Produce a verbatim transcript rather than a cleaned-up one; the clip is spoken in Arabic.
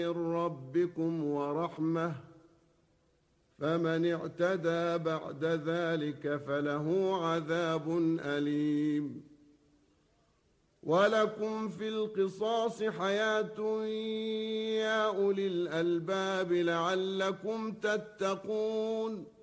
من ربكم ورحمة فمن اعتدى بعد ذلك فله عذاب أليم. ولكم في القصاص حياة يا أولي الألباب لعلكم تتقون.